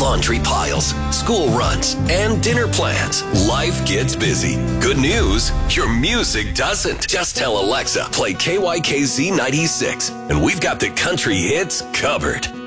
Laundry piles, school runs, and dinner plans. Life gets busy. Good news, your music doesn't. Just tell Alexa, play KYKZ 96, and we've got the country hits covered.